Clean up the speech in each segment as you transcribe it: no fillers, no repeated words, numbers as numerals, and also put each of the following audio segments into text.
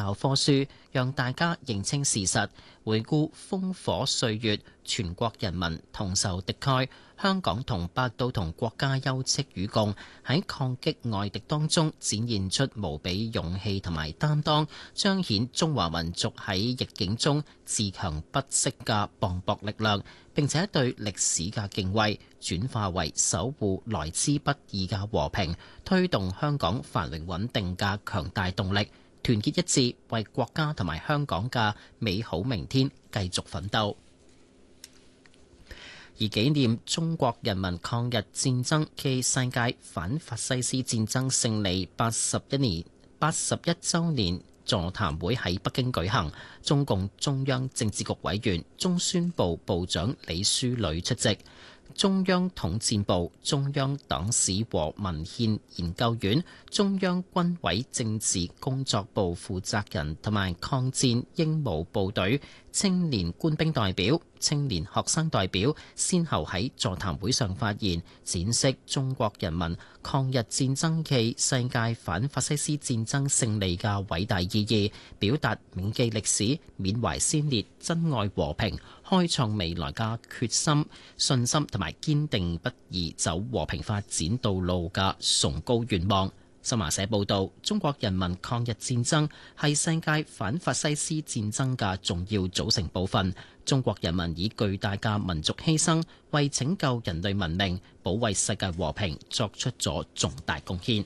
教科書，讓大家認清事實，回顧烽火歲月，全國人民同仇敵愾。香港同百度同國家休戚與共，喺抗擊外敵當中展現出無比勇氣同埋擔當，彰顯中華民族喺逆境中自強不息嘅磅礴力量，並且對歷史嘅敬畏轉化為守護來之不易嘅和平，推動香港繁榮穩定嘅強大動力，團結一致為國家同埋香港嘅美好明天繼續奮鬥。而紀念中國人民抗日戰爭暨世界反法西斯戰爭勝利81週年座談會喺北京舉行，中共中央政治局委員、中宣部部長李書磊出席。中央統戰部、中央黨史和文獻研究院、中央軍委政治工作部負責人同埋抗戰英武部隊青年官兵代表、青年學生代表先後喺座談會上發言，展示中國人民抗日戰爭暨世界反法西斯戰爭勝利嘅偉大意義，表達銘記歷史、緬懷先烈、珍愛和平、開創未來嘅決心、信心同埋堅定不移走和平發展道路嘅崇高願望。新華社報道，中國人民抗日戰爭係世界反法西斯戰爭嘅重要組成部分。中國人民以巨大嘅民族犧牲，為拯救人類文明、保衛世界和平作出咗重大貢獻。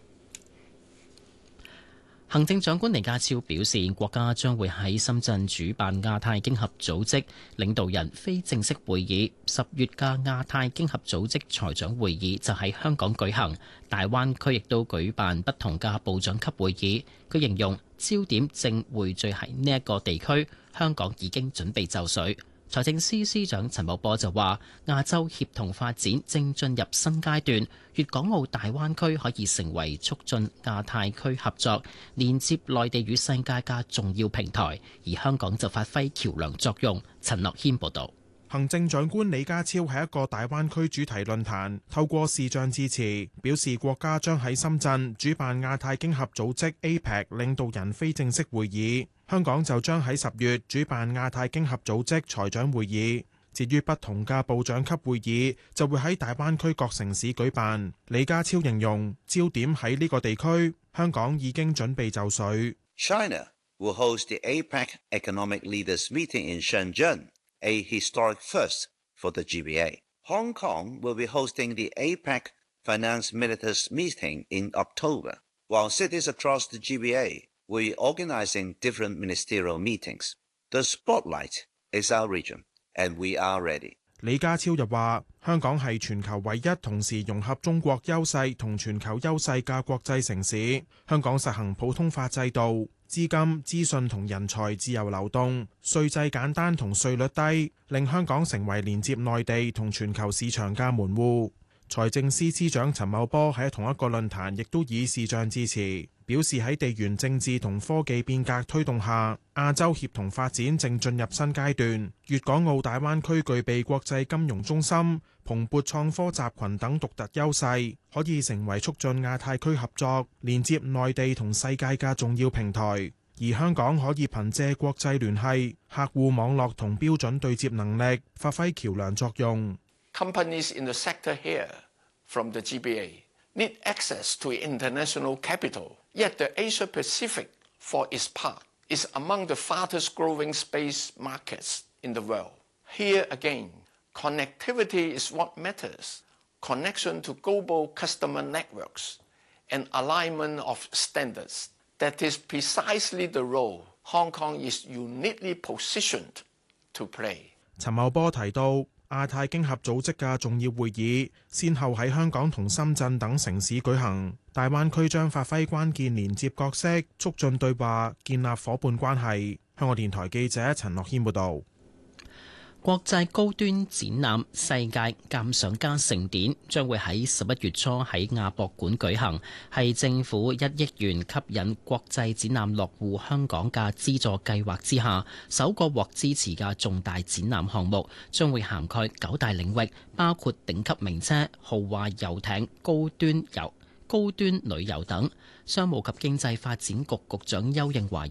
行政長官李家超表示，國家將會喺深圳主辦亞太經合組織領導人非正式會議，10月嘅亞太經合組織財長會議就喺香港舉行，大灣區亦都舉辦不同嘅部長級會議。佢形容焦點正匯聚喺呢一個地區，香港已經準備就緒。財政司司長陳茂波就話，亞洲協同發展正進入新階段，粵港澳大灣區可以成為促進亞太區合作、連接內地與世界嘅重要平台，而香港就發揮橋樑作用。陳樂軒報導。 行政長官李家超喺一個大灣區主題論壇透過視像致辭，表示國家將喺深圳主辦亞太經合組織 APEC 領導人非正式會議，香港就將喺10月主辦亞太經合組織財長會議。至於不同嘅部長級會議，就會喺大灣區各城市舉辦。李家超形容焦點喺呢個地區，香港已經準備就緒。 China will host the APEC Economic Leaders Meeting in Shenzhen.A historic first for the GBA. Hong Kong will be hosting the APEC Finance Ministers Meeting in October, while cities across the GBA will be organizing different ministerial meetings. The spotlight is our region, and we are ready. 李家超又話，香港係全球唯一同時融合中國優勢同全球優勢嘅國際城市。香港實行普通法制度，資金、資訊同人才自由流動，稅制簡單同稅率低，令香港成為連接內地同全球市場嘅門戶。財政司司長陳茂波喺同一個論壇亦都以視像致辭，表示喺地緣政治同科技變革推動下，亞洲協同發展正進入新階段。粵港澳大灣區具備國際金融中心、蓬勃創科集群等獨特優勢，可以成為促進亞太區合作、連接內地同世界嘅重要平台。而香港可以憑借國際聯繫、客戶網絡同標準對接能力，發揮橋樑作用。 Companies in the sector here from the GBA need access to international capital, yet the Asia Pacific, for its part, is among the fastest growing space markets in the world. Here again, connectivity is what matters. Connection to global customer networks and alignment of standards. That is precisely the role Hong Kong is uniquely positioned to play. 陳茂波提到，亞太經合組織嘅重要會議先後喺香港同深圳等城市舉行，大灣區將發揮關鍵連接角色，促進對話，建立夥伴關係。香港電台記者陳樂軒報導。 國際高端展覽世界鑑賞家盛典將會喺11月初喺亞博館舉行，係政府1億元吸引國際展覽落戶香港嘅資助計劃之下首個獲支持嘅重大展覽項目，將會涵蓋9大領域，包括頂級名車、豪華遊艇、高端旅遊等。商務及經濟發展局局長邱應華